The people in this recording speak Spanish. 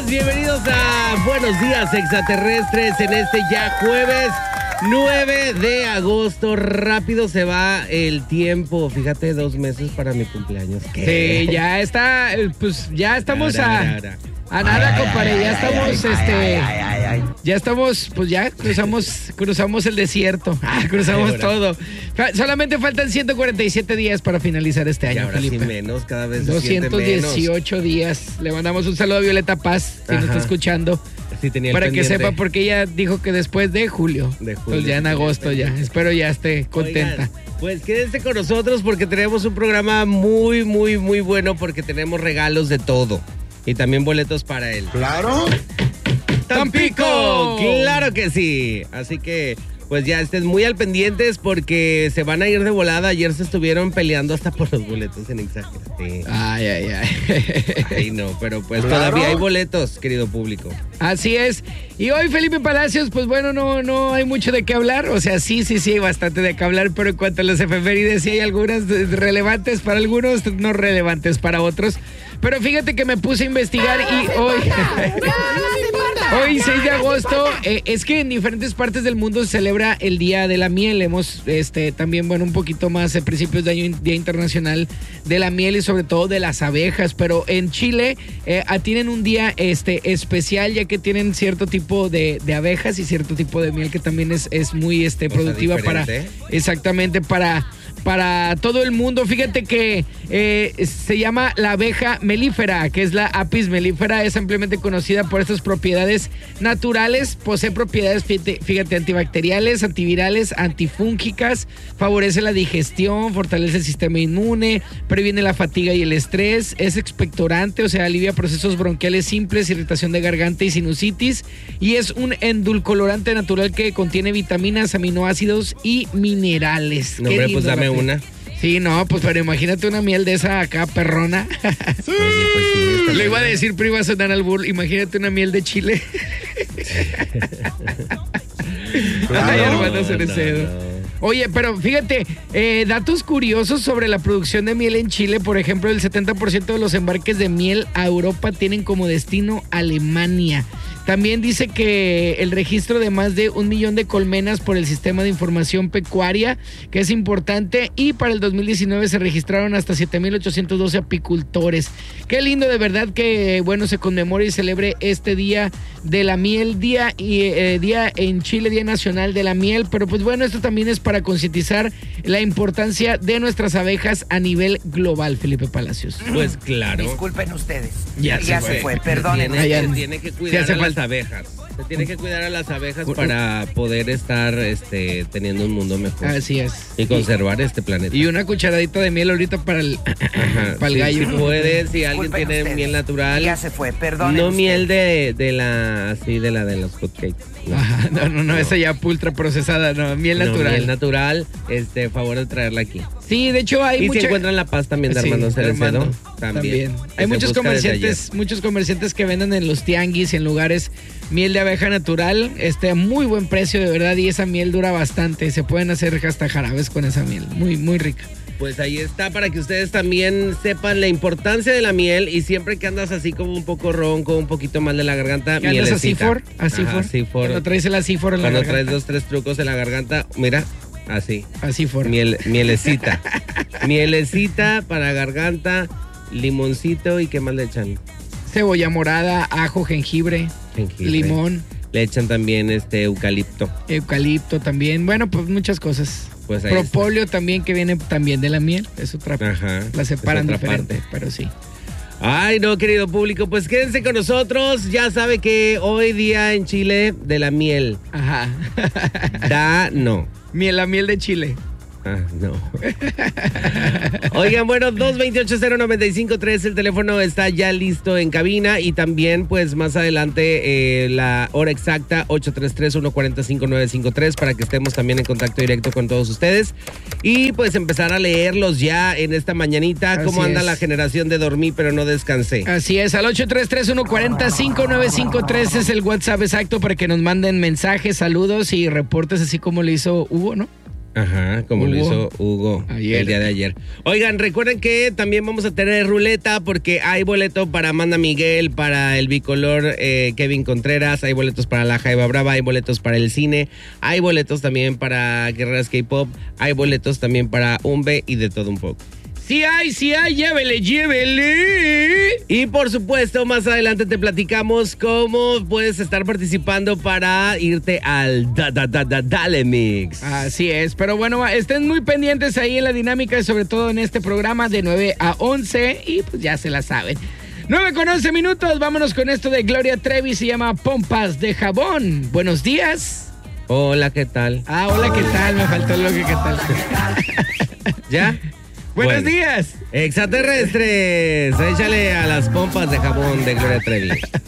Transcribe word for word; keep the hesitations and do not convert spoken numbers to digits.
bienvenidos a Buenos Días Extraterrestres en este ya jueves nueve de agosto. Rápido se va el tiempo, fíjate, dos meses para mi cumpleaños. ¿Qué? Sí, ya está, pues ya estamos a, a nada, compadre, ya estamos, este, ya estamos, pues ya cruzamos, cruzamos el desierto, ah, cruzamos todo. Solamente faltan ciento cuarenta y siete días para finalizar este año, y ahora Felipe. sí menos, cada vez se doscientos dieciocho menos. días. Le mandamos un saludo a Violeta Paz, si nos está escuchando. Sí, tenía el para pendiente. que sepa, porque ella dijo que después de julio. De julio. Pues ya en agosto ya. Espero ya esté contenta. Oigan, pues quédense con nosotros porque tenemos un programa muy, muy, muy bueno porque tenemos regalos de todo. Y también boletos para él. ¡Claro! ¡Tampico! ¡Claro que sí! Así que, pues ya estén muy al pendientes porque se van a ir de volada. Ayer se estuvieron peleando hasta por los boletos en Exagerate. Ay, ay, ay. Ay, no, pero pues ¿Claro? todavía hay boletos, querido público. Así es. Y hoy, Felipe Palacios, pues bueno, no, no hay mucho de qué hablar. O sea, sí, sí, sí, hay bastante de qué hablar. Pero en cuanto a las efemérides, sí hay algunas relevantes para algunos, no relevantes para otros. Pero fíjate que me puse a investigar y hoy... Hoy, seis de agosto, eh, es que en diferentes partes del mundo se celebra el Día de la Miel. Hemos este, también, bueno, un poquito más a principios de año, Día Internacional de la Miel y sobre todo de las abejas. Pero en Chile eh, tienen un día este, especial ya que tienen cierto tipo de, de abejas y cierto tipo de miel que también es, es muy este, productiva para... Exactamente, para... para todo el mundo. Fíjate que eh, se llama la abeja melífera, que es la Apis mellifera, es ampliamente conocida por estas propiedades naturales, posee propiedades, fíjate, fíjate, antibacteriales, antivirales, antifúngicas, favorece la digestión, fortalece el sistema inmune, previene la fatiga y el estrés, es expectorante, o sea, alivia procesos bronquiales simples, irritación de garganta y sinusitis, y es un endulcorante natural que contiene vitaminas, aminoácidos y minerales. No, hombre, pues dame una. Sí, no, pues pero imagínate una miel de esa acá perrona. Sí. Oye, pues sí, le iba a decir, pero iba a sonar al burro. Imagínate una miel de Chile. Ay, hermano Cerecedo. No, no. Oye, pero fíjate, eh, datos curiosos sobre la producción de miel en Chile. Por ejemplo, el setenta por ciento de los embarques de miel a Europa tienen como destino Alemania. También dice que el registro de más de un millón de colmenas por el Sistema de Información Pecuaria, que es importante, y para el dos mil diecinueve se registraron hasta siete mil ochocientos doce apicultores. Qué lindo, de verdad, que bueno, se conmemore y celebre este Día de la Miel, día, y, eh, día en Chile, Día Nacional de la Miel, pero pues bueno, esto también es para concientizar la importancia de nuestras abejas a nivel global, Felipe Palacios. Pues claro. Disculpen ustedes. Ya, ya se se fue, fue, perdonen. Tiene, ya, tiene que cuidar sí, a las abejas. Se tiene que cuidar a las abejas para poder estar este, teniendo un mundo mejor. Así es. Y conservar y, este planeta. Y una cucharadita de miel ahorita para el, Ajá, para el sí, gallo. Si puede, si alguien Disculpen tiene ustedes. miel natural. Ya se fue, perdonen. No ustedes. miel de, de la, así de la de los hotcakes. No. Ajá, no, no, no, no, esa ya ultra procesada, no, miel natural. No, miel natural, este, favor de traerla aquí. Sí, de hecho hay y mucha... si encuentran La Paz también de Sí, Armando Cerecedo, Armando, también. también. Hay muchos comerciantes, muchos comerciantes que venden en los tianguis y en lugares miel de abeja natural, este, a muy buen precio, de verdad, y esa miel dura bastante, se pueden hacer hasta jarabes con esa miel, muy, muy rica. Pues ahí está, para que ustedes también sepan la importancia de la miel y siempre que andas así como un poco ronco, un poquito mal de la garganta, ¿Qué andas así for? Así for. Así for. Cuando traes el así for en la Cuando garganta. traes dos, tres trucos en la garganta, mira, así. Así for. Miel, mielecita. Mielecita para garganta, limoncito y ¿qué más le echan? Cebolla morada, ajo, jengibre, Jengibre. limón. Le echan también este eucalipto. Eucalipto también, bueno, pues muchas cosas. Pues ahí Propóleo también, que viene también de la miel, es otra parte. Ajá, La separan es otra diferente, parte. pero sí. Ay, no, querido público, pues quédense con nosotros. Ya sabe que hoy día en Chile de la miel. Ajá. Da, no. Miel, la miel de Chile. Ah, no. Oigan, bueno, dos dos ocho cero nueve cinco tres, el teléfono está ya listo en cabina y también pues más adelante eh, la hora exacta ocho tres tres, uno cuatro cinco, nueve cinco tres para que estemos también en contacto directo con todos ustedes y pues empezar a leerlos ya en esta mañanita. Así ¿Cómo anda es. la generación de dormir pero no descansé? Así es, al ocho tres tres, uno cuatro cinco, nueve cinco tres es el WhatsApp exacto para que nos manden mensajes, saludos y reportes así como le hizo Hugo, ¿no? Ajá, como Hugo. lo hizo Hugo Ayer. el día de ayer. Oigan, recuerden que también vamos a tener ruleta porque hay boleto para Amanda Miguel, para el bicolor eh, Kevin Contreras, hay boletos para la Jaiba Brava, hay boletos para el cine, hay boletos también para Guerreras K-Pop, hay boletos también para Umbe y de todo un poco. Sí hay, sí hay, llévele, llévele. Y por supuesto, más adelante te platicamos cómo puedes estar participando para irte al da, da, da, da, Dale Mix. Así es, pero bueno, estén muy pendientes ahí en la dinámica y sobre todo en este programa de nueve a once y pues ya se la saben. nueve con once minutos, vámonos con esto de Gloria Trevi, se llama Pompas de Jabón. Buenos días. Hola, ¿qué tal? Ah, hola, ¿qué tal? Me faltó lo que qué tal. ¿Ya? Buenos Bueno. días. Extraterrestres, échale a las pompas de jabón de Gloria Trevi.